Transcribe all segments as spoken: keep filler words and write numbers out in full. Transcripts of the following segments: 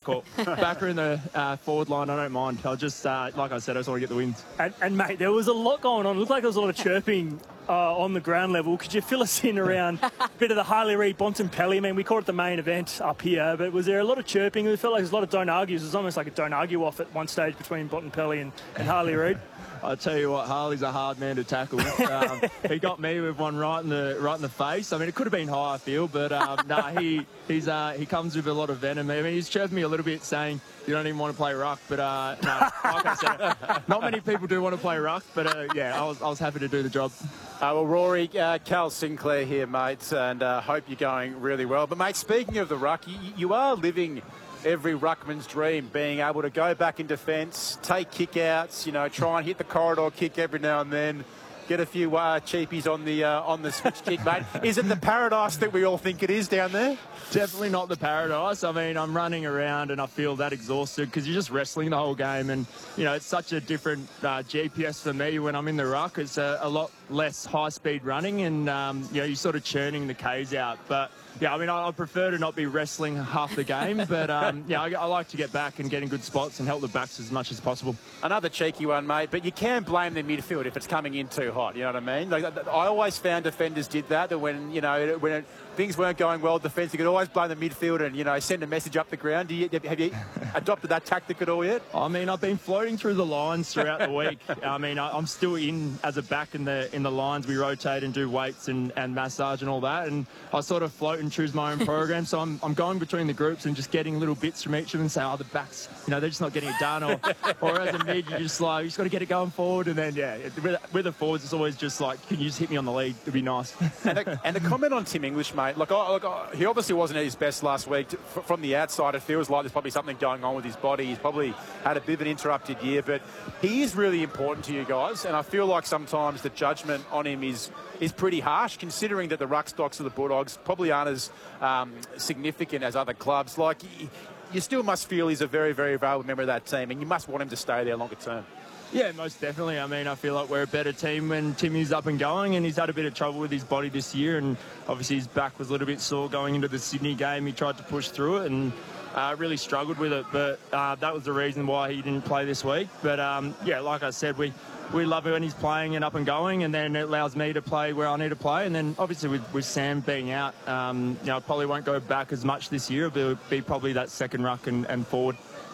court. Backer in the uh, forward line, I don't mind. I'll just, uh, like I said, I just want to get the wins. And, and, mate, there was a lot going on. It looked like there was a lot of chirping uh, on the ground level. Could you fill us in around a bit of the Harley Reid Bontempelli? I mean, we call it the main event up here, but was there a lot of chirping? It felt like there was a lot of don't argues. It was almost like a don't argue off at one stage between Bontempelli and, and Harley Reid. I tell you what, Harley's a hard man to tackle. Um, he got me with one right in the right in the face. I mean, it could have been high, I feel, but um, no, nah, he he's uh, he comes with a lot of venom. I mean, he's chirped me a little bit, saying you don't even want to play ruck, but uh, no, like I said, not many people do want to play ruck, but uh, yeah, I was I was happy to do the job. Uh, well, Rory, uh, Cal Sinclair here, mate, and uh, hope you're going really well. But mate, speaking of the ruck, you, you are living every ruckman's dream, being able to go back in defence, take kick-outs, you know, try and hit the corridor kick every now and then, get a few uh, cheapies on the uh, on the switch kick, mate. Is it the paradise that we all think it is down there? Definitely not the paradise. I mean, I'm running around and I feel that exhausted because you're just wrestling the whole game, and you know, it's such a different uh, G P S for me when I'm in the ruck. It's a, a lot less high-speed running, and um, you know, you're sort of churning the K's out, but. Yeah, I mean, I, I prefer to not be wrestling half the game, but um, yeah, I, I like to get back and get in good spots and help the backs as much as possible. Another cheeky one, mate, but you can blame the midfield if it's coming in too hot, you know what I mean? Like, I always found defenders did that, that when, you know, when it, things weren't going well defence, you could always blame the midfield and, you know, send a message up the ground. Do you, have you adopted that tactic at all yet? I mean, I've been floating through the lines throughout the week. I mean, I, I'm still in as a back in the in the lines. We rotate and do weights and, and massage and all that, and I sort of float and choose my own program. So I'm, I'm going between the groups and just getting little bits from each of them and saying, oh, the backs, you know, they're just not getting it done. Or, or as a mid, you just like, you just got to get it going forward. And then, yeah, with, with the forwards, it's always just like, can you just hit me on the lead? It'd be nice. and, a, and a comment on Tim English, mate. Look, I, look I, he obviously wasn't at his best last week. From the outside, it feels like there's probably something going on with his body. He's probably had a bit of an interrupted year, but he is really important to you guys. And I feel like sometimes the judgment on him is is pretty harsh, considering that the ruck stocks of the Bulldogs probably aren't as um, significant as other clubs. Like, you still must feel he's a very, very valuable member of that team, and you must want him to stay there longer term. Yeah, most definitely. I mean, I feel like we're a better team when Timmy's up and going, and he's had a bit of trouble with his body this year, and obviously his back was a little bit sore going into the Sydney game. He tried to push through it and uh, really struggled with it, but uh, that was the reason why he didn't play this week. But um, yeah, like I said, we we love it when he's playing and up and going, and then it allows me to play where I need to play. And then obviously with, with Sam being out, um, you know, I probably won't go back as much this year. It'll be probably that second ruck and, and forward.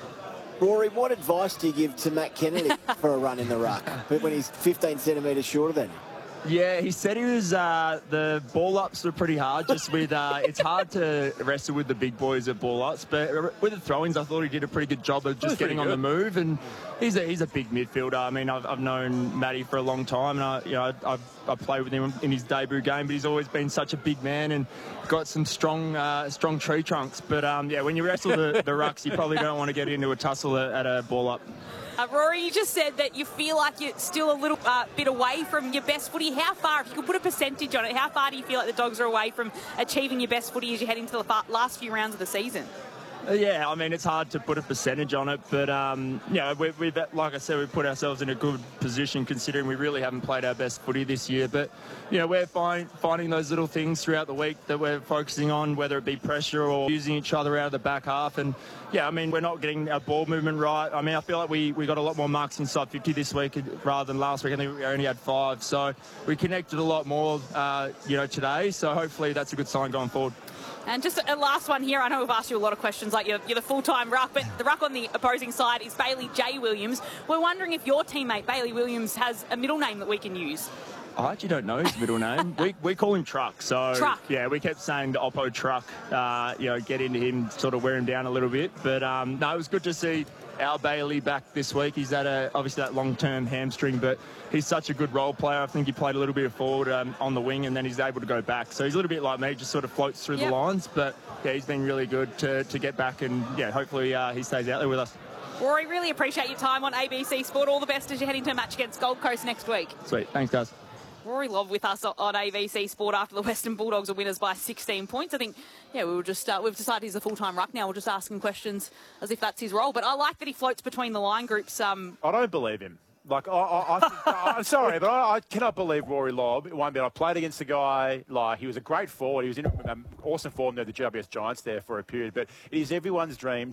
Rory, what advice do you give to Matt Kennedy for a run in the ruck when he's fifteen centimetres shorter than you? Yeah, he said he was, uh, the ball-ups were pretty hard, just with, uh, it's hard to wrestle with the big boys at ball-ups, but with the throw-ins, I thought he did a pretty good job of just getting on the move, and he's a, he's a big midfielder. I mean, I've, I've known Matty for a long time, and I, you know, I've, I've played with him in his debut game, but he's always been such a big man and got some strong, uh, strong tree trunks. But um, yeah, when you wrestle the, the rucks, you probably don't want to get into a tussle at, at a ball-up. Uh, Rory, you just said that you feel like you're still a little uh, bit away from your best footy. How far, if you could put a percentage on it, how far do you feel like the Dogs are away from achieving your best footy as you head into the far, last few rounds of the season? Yeah, I mean, it's hard to put a percentage on it, but, um, you know, we've, we've, like I said, we've put ourselves in a good position considering we really haven't played our best footy this year. But, you know, we're find, finding those little things throughout the week that we're focusing on, whether it be pressure or using each other out of the back half. And, yeah, I mean, we're not getting our ball movement right. I mean, I feel like we, we got a lot more marks inside fifty this week rather than last week. I think we only had five. So we connected a lot more, uh, you know, today. So hopefully that's a good sign going forward. And just a last one here. I know we've asked you a lot of questions, like you're, you're the full-time ruck, but the ruck on the opposing side is Bailey J. Williams. We're wondering if your teammate, Bailey Williams, has a middle name that we can use. I actually don't know his middle name. We we call him Truck. So, Truck. Yeah, we kept saying the Oppo Truck, uh, you know, get into him, sort of wear him down a little bit. But, um, no, it was good to see our Bailey back this week. He's had a, obviously that long-term hamstring, but he's such a good role player. I think he played a little bit of forward um, on the wing, and then he's able to go back. So he's a little bit like me, just sort of floats through yep. the lines. But, yeah, he's been really good to, to get back, and, yeah, hopefully uh, he stays out there with us. Rory, really appreciate your time on A B C Sport. All the best as you head into a match against Gold Coast next week. Sweet. Thanks, guys. Rory Lobb with us on A B C Sport after the Western Bulldogs are winners by sixteen points. I think, yeah, we were just uh, we've decided he's a full-time ruck now. We'll just ask him questions as if that's his role. But I like that he floats between the line groups. Um, I don't believe him. Like, I, I, I think, I'm sorry, but I, I cannot believe Rory Lobb. One bit, I played against the guy. Like, he was a great forward. He was in um, awesome form there, the G W S Giants there for a period. But it is everyone's dream